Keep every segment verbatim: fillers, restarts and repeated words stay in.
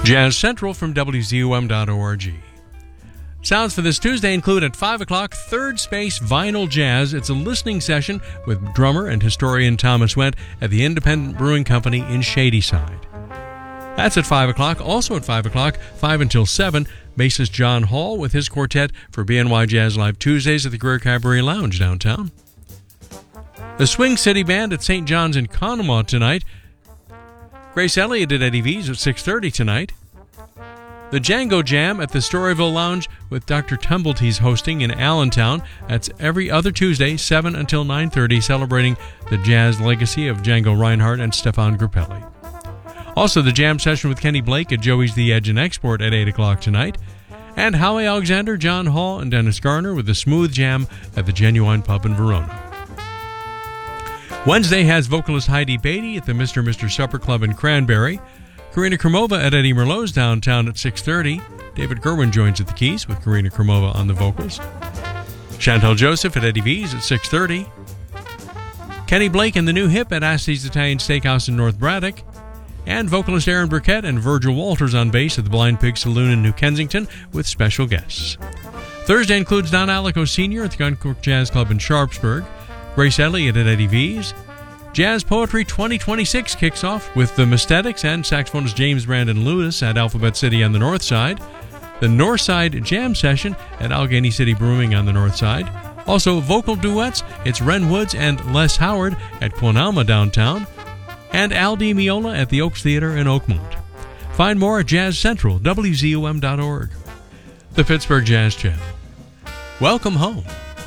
Jazz Central from W Z U M dot org. Sounds for this Tuesday include at five o'clock, Third Space Vinyl Jazz. It's a listening session with drummer and historian Thomas Wendt at the Independent Brewing Company in Shadyside. That's at five o'clock. Also at five o'clock, five until seven, bassist John Hall with his quartet for B N Y Jazz Live Tuesdays at the Greer Cabaret Lounge downtown. The Swing City Band at Saint John's in Conemaugh tonight. Grace Elliott at Eddie V's at six thirty tonight. The Django Jam at the Storyville Lounge with Doctor Tumbletees hosting in Allentown. That's every other Tuesday, seven until nine thirty, celebrating the jazz legacy of Django Reinhardt and Stefan Grappelli. Also, the jam session with Kenny Blake at Joey's The Edge and Export at eight o'clock tonight. And Howie Alexander, John Hall, and Dennis Garner with the Smooth Jam at the Genuine Pub in Verona. Wednesday has vocalist Heidi Beatty at the Mister Mister Supper Club in Cranberry. Karina Kromova at Eddie Merlot's downtown at six thirty. David Gerwin joins at the keys with Karina Kromova on the vocals. Chantal Joseph at Eddie V's at six thirty. Kenny Blake and the New Hip at Asti's Italian Steakhouse in North Braddock. And vocalist Aaron Burkett and Virgil Walters on bass at the Blind Pig Saloon in New Kensington with special guests. Thursday includes Don Alico Senior at the Guncourt Jazz Club in Sharpsburg. Grace Elliott at Eddie V's. Jazz Poetry twenty twenty-six kicks off with the Mystetics and saxophonist James Brandon Lewis at Alphabet City on the north side. The North Side Jam Session at Allegheny City Brewing on the north side. Also, vocal duets, it's Ren Woods and Les Howard at Quanalma downtown. And Al Di Meola at the Oaks Theater in Oakmont. Find more at Jazz Central, W Z U M dot org. The Pittsburgh Jazz Channel. Welcome home.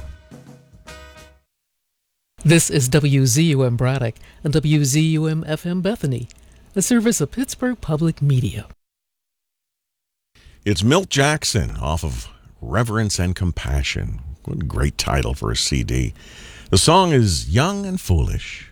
This is W Z U M Braddock and W Z U M F M Bethany, a service of Pittsburgh Public Media. It's Milt Jackson off of Reverence and Compassion. What a great title for a C D. The song is Young and Foolish.